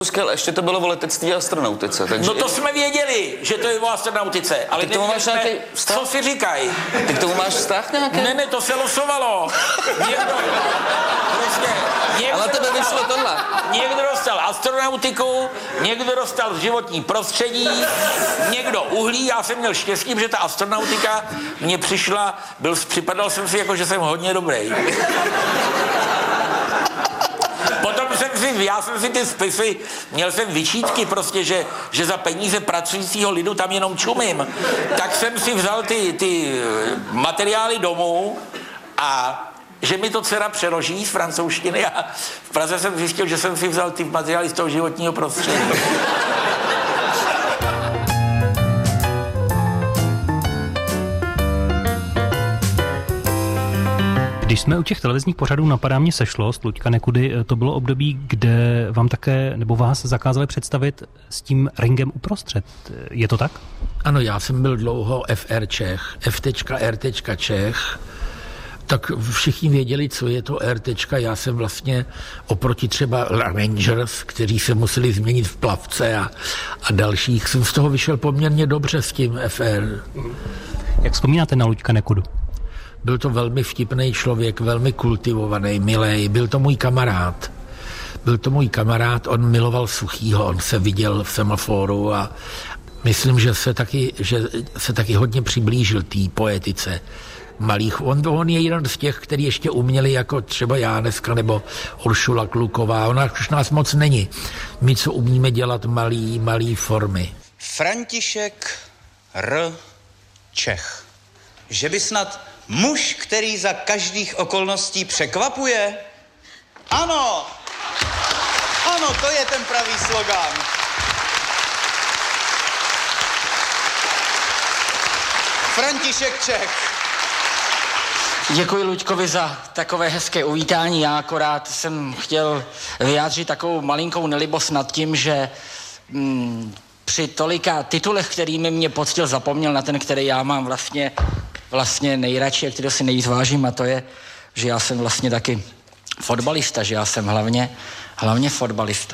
Ještě to bylo o letectví a astronautice, takže... No to jsme věděli, že to je o astronautice, ale k tomu máš nějaký vztah? Co si říkají? Ty k tomu máš vztah nějaký? Ne, to se losovalo. Někdo ale tebe vyšlo tohle. Někdo dostal astronautiku, někdo dostal životní prostředí, někdo uhlí. Já jsem měl štěstí, že ta astronautika mně přišla, připadal jsem si jako, že jsem hodně dobrý. Potom já jsem si ty spisy, měl jsem vyčítky prostě, že za peníze pracujícího lidu tam jenom čumím. Tak jsem si vzal ty materiály domů a že mi to dcera přeloží z francouzštiny a v Praze jsem zjistil, že jsem si vzal ty materiály z toho životního prostředí. Když jsme u těch televizních pořadů, napadá mě Sešlost, Luďka Nekudy, to bylo období, kde vám také, nebo vás zakázali představit s tím uprostřed. Je to tak? Ano, já jsem byl dlouho FR Čech, F.R. Čech, tak všichni věděli, co je to R. Já jsem vlastně oproti třeba Rangers, kteří se museli změnit v plavce a dalších, jsem z toho vyšel poměrně dobře s tím FR. Jak vzpomínáte na Luďka Nekudu? Byl to velmi vtipný člověk, velmi kultivovaný, milej, byl to můj kamarád, on miloval Suchýho, on se viděl v Semaforu a myslím, že se taky hodně přiblížil té poetice malých. On je jeden z těch, který ještě uměli, jako třeba já dneska, nebo Uršula Kluková. Ona už nás moc není. My, co umíme dělat malý formy. František R. Čech. Že by snad muž, který za každých okolností překvapuje? Ano! Ano, to je ten pravý slogán. František Čech. Děkuji Luďkovi za takové hezké uvítání. Já akorát jsem chtěl vyjádřit takovou malinkou nelibost nad tím, že při tolika titulech, kterými mě poctil, zapomněl na ten, který já mám vlastně nejradši a kterého si nejvíc vážím, a to je, že já jsem vlastně taky fotbalista, že já jsem hlavně fotbalista.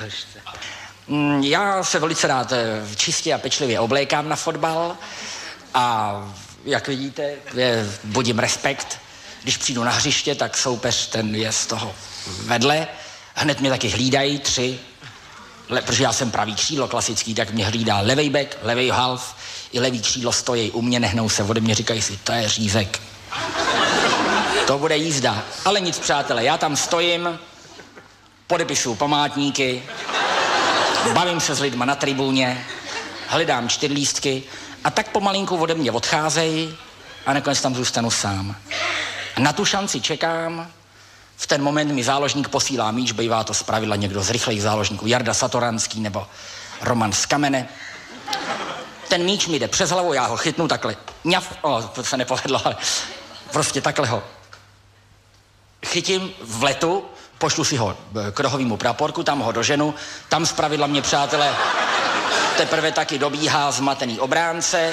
Já se velice rád čistě a pečlivě oblékám na fotbal a jak vidíte, budím respekt. Když přijdu na hřiště, tak soupeř ten je z toho vedle. Hned mě taky hlídají protože já jsem pravý křídlo klasický, tak mě hlídá levej back, levej half, i levý křídlo stojí u mě, nehnou se ode mě, říkají si, to je řízek. To bude jízda. Ale nic, přátelé, já tam stojím, podepisuju památníky, bavím se s lidma na tribuně, hledám 4 lístky a tak pomalinku ode mě odcházejí a nakonec tam zůstanu sám. Na tu šanci čekám, v ten moment mi záložník posílá míč, bývá to zpravidla někdo z rychlejch záložníků, Jarda Satoranský nebo Roman z Kamene. Ten míč mi jde přes hlavu, já ho chytnu takhle, to se nepovedlo, ale prostě takhle ho chytím v letu, pošlu si ho k rohovému praporku, tam ho doženu, tam zpravidla mě, přátelé, teprve taky dobíhá zmatený obránce.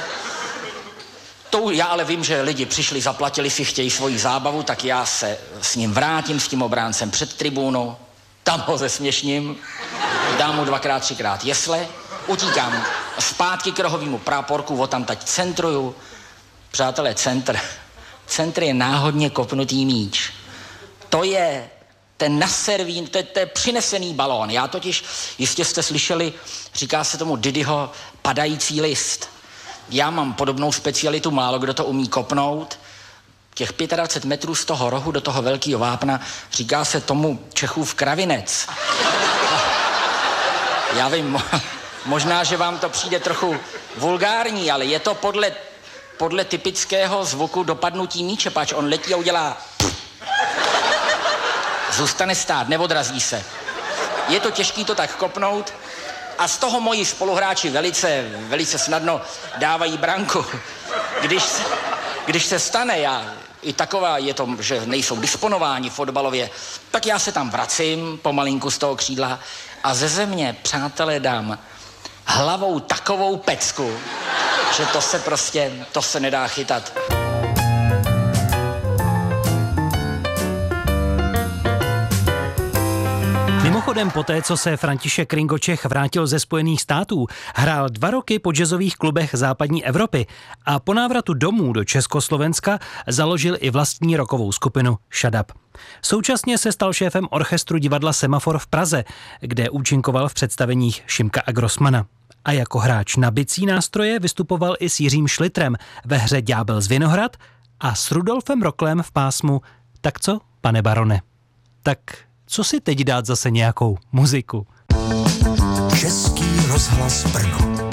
Já ale vím, že lidi přišli, zaplatili si, chtějí svoji zábavu, tak já se s ním vrátím, s tím obráncem před tribúnu, tam ho zesměšním, dám mu 2x, 3x jesle, utíkám zpátky k rohovému praporku, odtamtať centruju. Přátelé, centr je náhodně kopnutý míč. To je ten naservín, to je přinesený balón. Já totiž, jistě jste slyšeli, říká se tomu Didyho padající list. Já mám podobnou specialitu, málo kdo to umí kopnout. Těch 25 metrů z toho rohu do toho velkého vápna, říká se tomu Čechův kravinec. Já vím, možná, že vám to přijde trochu vulgární, ale je to podle typického zvuku dopadnutí míče, pač on letí a udělá zůstane stát, neodrazí se. Je to těžký to tak kopnout a z toho moji spoluhráči velice snadno dávají branku. Když se stane, i taková je to, že nejsou disponováni fotbalově, tak já se tam vracím pomalinku z toho křídla a ze země, přátelé, dám hlavou takovou pecku, že to se nedá chytat. Mimochodem, poté, co se František Ringo Čech vrátil ze Spojených států, hrál 2 roky po jazzových klubech západní Evropy a po návratu domů do Československa založil i vlastní rockovou skupinu Shut Up. Současně se stal šéfem orchestru divadla Semafor v Praze, kde účinkoval v představeních Šimka a Grossmana. A jako hráč na bicí nástroje vystupoval i s Jiřím Šlitrem ve hře Ďábel z Vinohrad a s Rudolfem Roklem v pásmu Tak co, pane barone? Tak co si teď dát zase nějakou muziku? Český rozhlas Brno.